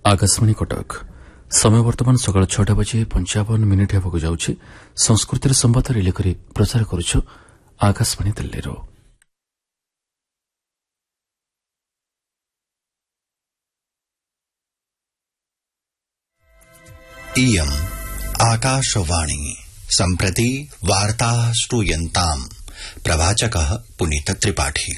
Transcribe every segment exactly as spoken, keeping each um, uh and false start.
आकाशवाणी कटक समय वर्तमान सकाळ छटा बजे पंचावन मिनिट हेबाकु जाउछि। संस्कृतिर संवाद रिले करी प्रचार करुछु आकाशवाणी दिल्लीरो। इयम् आकाशवाणी सम्प्रति वार्ताः श्रूयन्ताम्। प्रवाचकः पुनीत त्रिपाठी।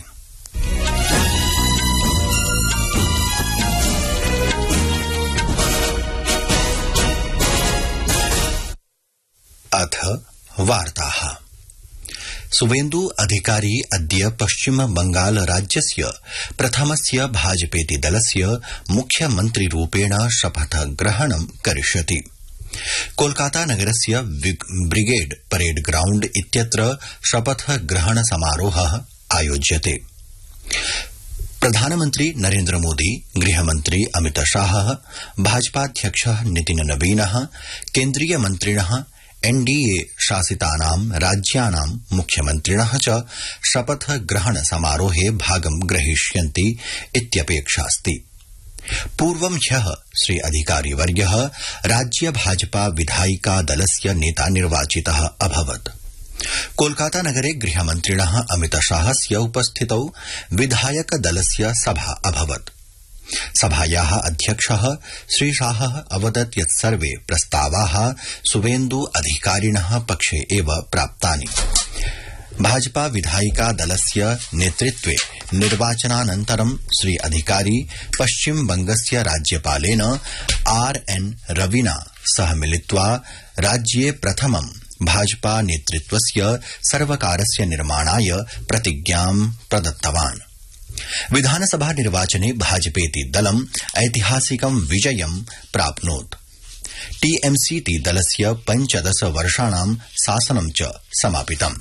अथ वार्ताः। सुवेन्दु अधिकारी अद्य पश्चिम बंगाल राज्यस्य प्रथमस्य भाजपेति दलस्य मुख्यमन्त्रिरूपेण शपथग्रहणं करिष्यति। कोलकाता नगरस्य ब्रिगेड परेड ग्राउण्ड इत्यत्र शपथग्रहण समारोहः आयोज्यते। प्रधानमन्त्री नरेन्द्र मोदी, गृहमन्त्री अमित शाहः, भाजपाध्यक्षः नितिन नवीनः, केन्द्रीय मन्त्रिणः, एनडीए शासितानां राज्यानां मुख्यमन्त्रिणः च शपथग्रहण समारोहे भागं ग्रहीष्यन्ति इत्यपेक्षास्ति। पूर्वं ह्यः श्री अधिकारिवर्यः राज्य भाजपा विधायिका दलस्य नेता निर्वाचितः अभवत्। कोलकाता नगरे गृहमन्त्रिणः अमित शाहस्य उपस्थितौ विधायक दलस्य सभा अभवत्। सभायाः अध्यक्षः श्री शाहः अवदत् यत् सर्वे प्रस्तावाः सुवेन्दु अधिकारिणः पक्षे एव प्राप्तानि। भाजपा विधायिका दलस्य नेतृत्वे निर्वाचनानन्तरं श्री अधिकारी पश्चिम बंगस्य राज्यपालेन आर एन रविना सह मिलित्वा राज्ये प्रथमं भाजपा नेतृत्वस्य सर्वकारस्य निर्माणाय प्रतिज्ञां प्रदत्तवान्। विधानसभा निर्वाचने भाजपेति दलम् ऐतिहासिकं विजयं प्राप्नोत्। टीएमसीति दलस्य पञ्चदश वर्षाणां शासनं च समापितम्।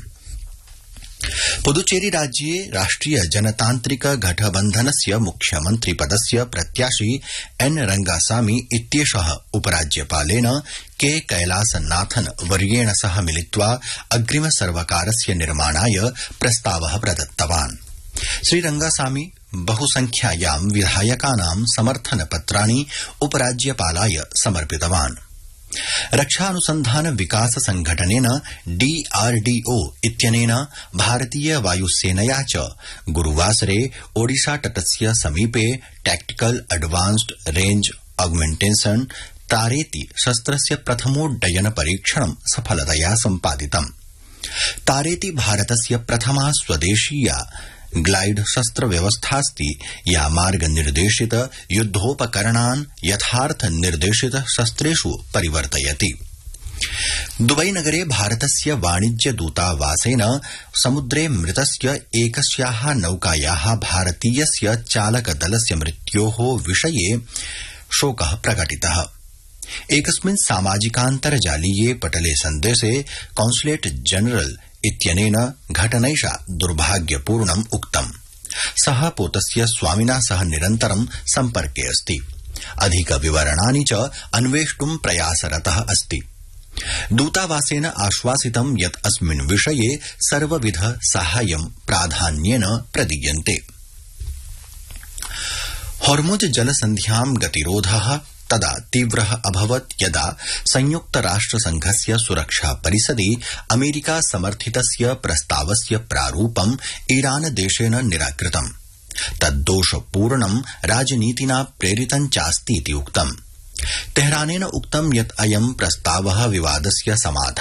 पुदुचेरी राज्ये राष्ट्रिय जनतान्त्रिक गठबन्धनस्य मुख्यमन्त्री पदस्य प्रत्याशी एन रंगासामी इत्येषः उपराज्यपालेन के कैलासनाथन वर्येण सह मिलित्वा अग्रिम सर्वकारस्य निर्माणाय प्रस्तावः प्रदत्तवान्। श्री रंगासामी बहुसंख्यायां विधायकानां समर्थनपत्राणि उपराज्यपालाय समर्पितवान्। रक्षा अनुसंधान विकास संघटनेन डीआरडीओ इत्यनेन भारतीय वायुसेनया च गुरुवासरे ओडिशा तटस्य समीपे टैक्टिकल एडवांस्ड रेंज ऑगमेंटेशन तारेति शस्त्रस्य प्रथमोड्डयन परीक्षणं सफलतया सम्पादितम्। तारेति भारतस्य प्रथमा स्वदेशीया ग्लाइड शस्त्र व्यवस्थास्ति या मार्ग निर्देशित युद्धोपकरणान् यथार्थ निर्देशित शस्त्रेषु परिवर्तयति। दुबई नगरे भारतस्य वाणिज्य दूतावासेन समुद्रे मृतस्य एकस्याः नौकायाः भारतीयस्य चालकदलस्य मृत्योः विषये शोकः प्रकटितः। एकस्मिन् सामाजिकान्तर्जालीये पटले सन्देशे कॉन्सुलेट जनरल इत्यनेन घटनैषा दुर्भाग्यपूर्णम् उक्तम्। सः पोतस्य स्वामिना सह निरन्तरं सम्पर्के अस्ति। अधिकविवरणानि च अन्वेष्टुं प्रयासरतः अस्ति। दूतावासेन आश्वासितं यत् अस्मिन् विषये सर्वविध साहाय्यं प्राधान्येन प्रदीयन्ते। हॉर्मुज जलसन्ध्यां गतिरोधः तदा तीव्रः अभवत् यदा संयुक्तराष्ट्रसंघस्य सुरक्षा परिषदि अमेरिका समर्थितस्य प्रस्तावस्य प्रारूपम् ईरान देशेन निराकृतम्। तद्दोषपूर्णं राजनीतिना प्रेरितं चास्तीति उक्तम्। तेहरानेन उक्तं यत् अयं प्रस्तावः विवादस्य समाधानम्